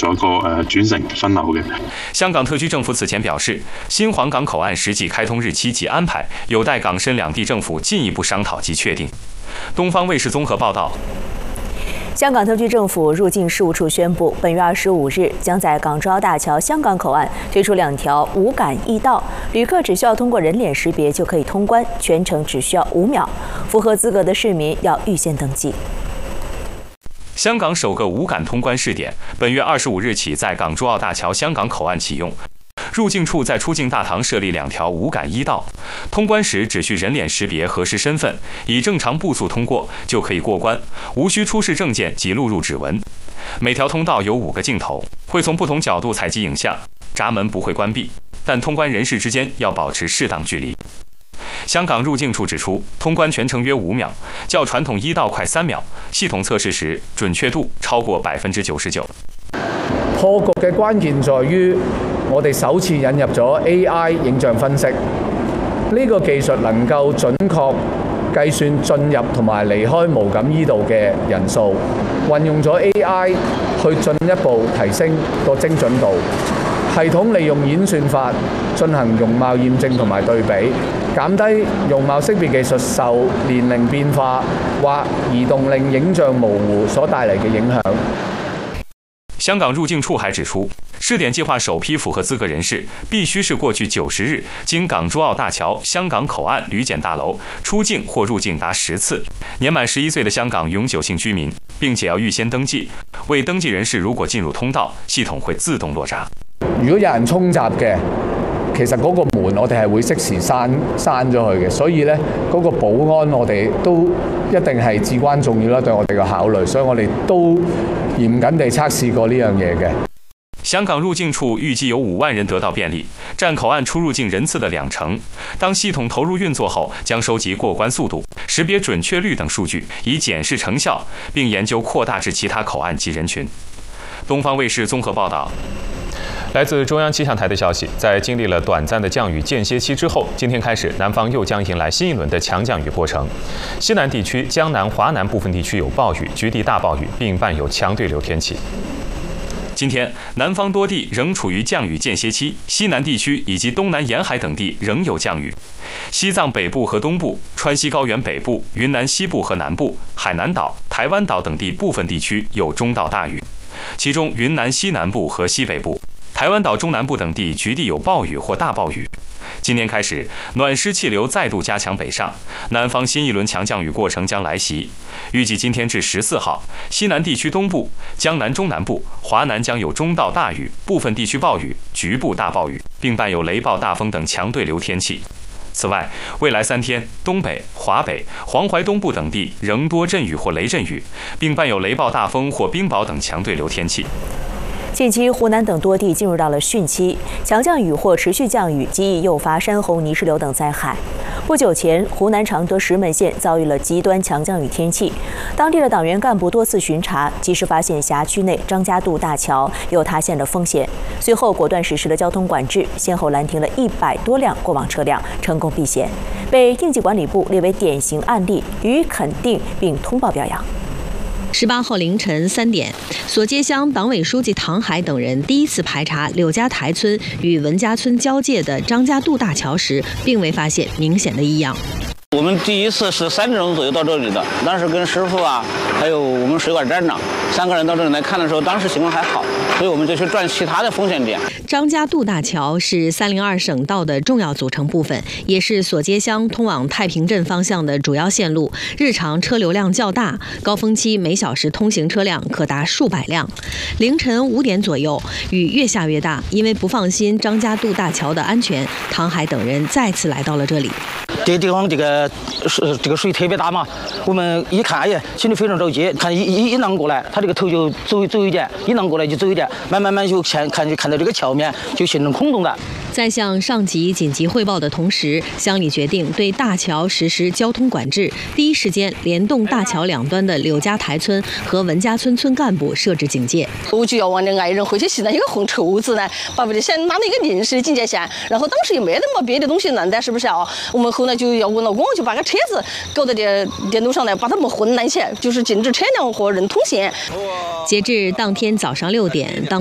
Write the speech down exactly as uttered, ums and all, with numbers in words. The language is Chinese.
做一個誒轉乘分流嘅。 香港特區政府此前表示，新皇港口岸實際開通日期及安排有待港深兩地政府進一步商討及確定。東方衛視綜合報道。 香港特區政府入境事務處宣布，本月二十五日將在港珠澳大橋香港口岸推出兩條無感易道，旅客只需要通過人臉識別就可以通關，全程只需要五秒。符合資格的市民要預先登記。 香港首個無感通關試點，本月二十五日起在港珠澳大橋香港口岸啟用。入境處在出境大堂設立兩條無感一道，通關時只需人臉識別核實身份，以正常步速通過就可以過關，無需出示證件及錄入指紋。每條通道有五個鏡頭，會從不同角度採集影像，閘門不會關閉，但通關人士之間要保持適當距離。香港入境處指出，通關全程約五秒，較傳統一道快三秒，系統測試時準確度超過百分之九十九。 破局嘅關鍵在於我哋首次引入咗 A I 影像分析，呢個技術能夠準確計算進入同埋離開無感依道嘅人數，運用咗 A I 去進一步提升個精準度。系統利用演算法進行容貌驗證同埋對比，減低容貌識別技術受年齡變化或移動令影像模糊所帶嚟嘅影響。 香港入境處還指出，試點計劃首批符合資格人士必須是過去九十日經港珠澳大橋香港口岸旅檢大樓出境或入境達十次，年滿十一歲的香港永久性居民，並且要預先登記。未登記人士如果進入通道，系統會自動落閘。 如果有人衝閘嘅，其實嗰個門我哋係會適時閂閂咗佢嘅，所以咧嗰個保安我哋都一定係至關重要啦，對我哋嘅考慮，所以我哋都嚴謹地測試過呢樣嘢嘅。 香港入境處預計有五萬人得到便利，佔口岸出入境人次的兩成。當系統投入運作後，將收集過關速度、識別準確率等數據，以檢視成效，並研究擴大至其他口岸及人群。東方衛視綜合報道。來自中央氣象台的消息，在經歷了短暫的降雨間歇期之後，今天開始，南方又將迎來新一輪的強降雨過程。西南地區、江南、華南部分地區有暴雨，局地大暴雨，並伴有強對流天氣。今天，南方多地仍處於降雨間歇期，西南地區以及東南沿海等地仍有降雨。西藏北部和東部、川西高原北部、雲南西部和南部、海南島、台灣島等地部分地區有中到大雨，其中雲南西南部和西北部、台灣島中南部等地局地有暴雨或大暴雨。今天開始，暖濕氣流再度加強北上，南方新一輪強降雨過程將來襲。預計今天至十四號，西南地區東部、江南中南部、華南將有中到大雨，部分地區暴雨、局部大暴雨，並伴有雷暴大風等強對流天氣。此外，未來三天，東北、華北、黃淮東部等地仍多陣雨或雷陣雨，並伴有雷暴大風或冰雹等強對流天氣。 近期，湖南等多地進入到了汛期，強降雨或持續降雨極易誘發山洪、泥石流等災害。不久前，湖南常德石門縣遭遇了極端強降雨天氣，當地的黨員幹部多次巡查，及時發現轄區內張家渡大橋有塌陷的風險，隨後果斷實施了交通管制，先後攔停了一百多輛過往車輛，成功避險，被應急管理部列為典型案例，予以肯定並通報表揚。 十八號凌晨三點，索街鄉黨委書記唐海等人第一次排查柳家台村與文家村交界的張家渡大橋時，並未發現明顯的異樣。 我們第一次是三點鐘左右到這裡的，當時跟師傅啊，還有我們水管站長三個人到這裡來看的時候，當時情況還好，所以我們就去轉其他的風險點。 張家渡大橋是三零二省道的重要組成部分，也是索街鄉通往太平鎮方向的主要線路，日常車流量較大，高峰期每小時通行車輛可達數百輛。凌晨五點左右，雨越下越大，因為不放心張家渡大橋的安全，唐海等人再次來到了這裡。 這個地方這個水這個水特別大嘛，我們一看，哎呀，心裡非常着急。看一一一浪過來，他這個頭就走走一點，一浪過來就走一點，慢慢慢就看看就看到這個橋面就形成空洞的。 在向上級緊急匯報的同時，鄉里決定對大橋實施交通管制，第一時間聯動大橋兩端的柳家台村和文家村村幹部設置警戒。 我就要我的愛人回去現在一個紅臭子呢，把我的先拿了一個臨時的警戒線，然後當時也沒那麼別的東西弄的，是不是啊？我們後來就要我老公就把個車子搞到這電路上來，把他們混攔起來，就是禁止車輛和人通行。 截至當天早上六點，當